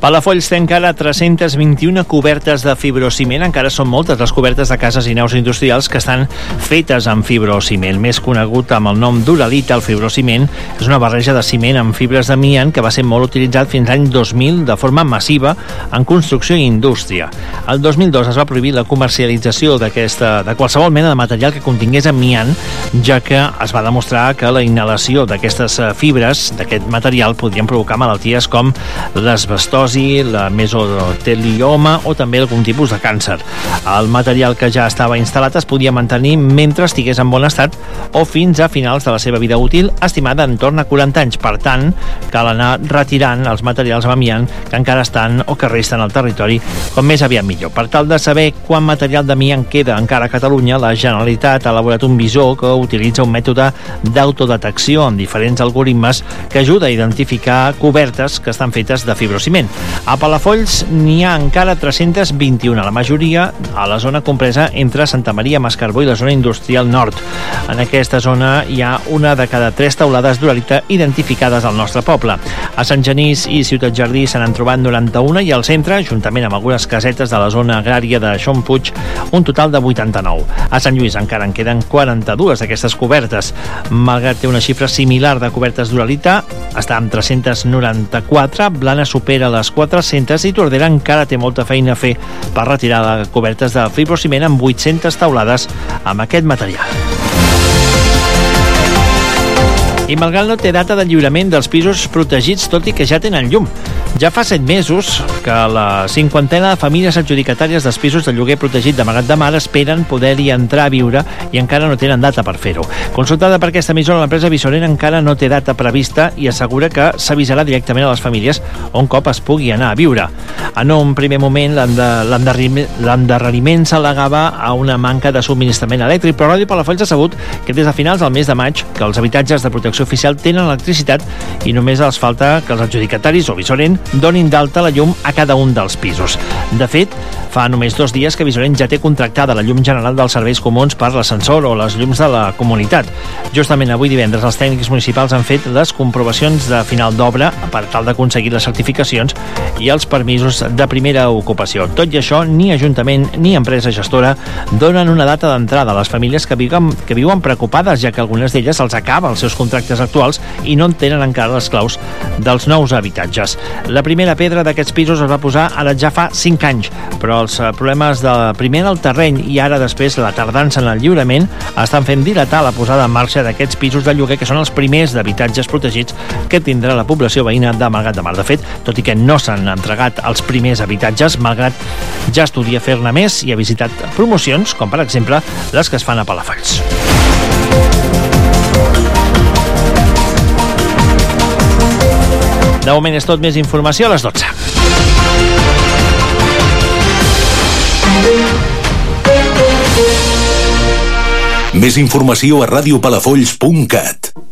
Palafolls té encara 321 cobertes de fibrociment. Encara són moltes les cobertes de cases i naus industrials que estan fetes amb fibrociment. Més conegut amb el nom d'uralita, el fibrociment és una barreja de ciment amb fibres d'amiant que va ser molt utilitzat fins l'any 2000 de forma massiva en construcció i indústria. El 2002 es va prohibir la comercialització de qualsevol mena de material que contingués amiant, ja que es va demostrar que la inhalació d'aquestes fibres, d'aquest material, podien provocar malalties com l'asbestosi, la mesotelioma o també algun tipus de càncer. El material que ja estava instal·lat es podia mantenir mentre estigués en bon estat o fins a finals de la seva vida útil, estimada en torn a 40 anys. Per tant, cal anar retirant els materials amb amiant que encara estan o que resten al territori com més aviat millor. Per tal de saber quant material d'amiant queda encara a Catalunya, la Generalitat ha elaborat un visor que utilitza un mètode d'autodetecció amb diferents algoritmes que ajuda a identificar cobertes que estan fetes de fibrociment. A Palafolls n'hi ha encara 321, la majoria a la zona compresa entre Santa Maria, Mascarbó i la zona industrial nord. En aquesta zona hi ha una de cada 3 teulades d'uralita identificades al nostre poble. A Sant Genís i Ciutat Jardí se n'han trobat 91 i al centre, juntament amb algunes casetes de la zona agrària de Xompuig, un total de 89. A Sant Lluís encara en queden 42 d'aquestes cobertes. Malgrat té una xifra similar de cobertes d'uralita, està amb 394, Blanes supera les 400 i Tordera encara té molta feina a fer per retirar les cobertes de fibrociment amb 800 teulades amb aquest material. I malgrat no té data de lliurament dels pisos protegits, tot i que ja tenen llum. Ja fa 7 mesos que la 50ena de famílies adjudicatàries dels pisos de lloguer protegit de Malgrat de Mar esperen poder-hi entrar a viure i encara no tenen data per fer-ho. Consultada per aquesta emissora, l'empresa Visorent encara no té data prevista i assegura que s'avisarà directament a les famílies un cop es pugui anar a viure. En un primer moment, l'endarreriment s'al·legava a una manca de subministrament elèctric, però Ràdio Palafolls ha sabut que des de finals del mes de maig que els habitatges de protecció oficial tenen electricitat i només els falta que els adjudicataris o Visorent donin d'alta la llum a cada un dels pisos. De fet, fa només 2 dies que Visorent ja té contractada la llum general dels serveis comuns per l'ascensor o les llums de la comunitat. Justament avui divendres els tècnics municipals han fet les comprovacions de final d'obra per tal d'aconseguir les certificacions i els permisos de primera ocupació. Tot i això, ni Ajuntament ni empresa gestora donen una data d'entrada a les famílies que viuen preocupades, ja que algunes d'elles els acaba els seus contractes actuals i no en tenen encara les claus dels nous habitatges. La primera pedra d'aquests pisos es va posar ara ja fa 5 anys, però els problemes primer del terreny i ara després la tardança en el lliurament estan fent dilatar la posada en marxa d'aquests pisos de lloguer que són els primers d'habitatges protegits que tindrà la població veïna de Malgrat de Mar. De fet, tot i que no s'han entregat els primers habitatges, Malgrat ja estudia fer-ne més i ha visitat promocions, com per exemple les que es fan a Palafolls. De moment és tot, més informació a les 12. Més informació a radiopalafolls.cat.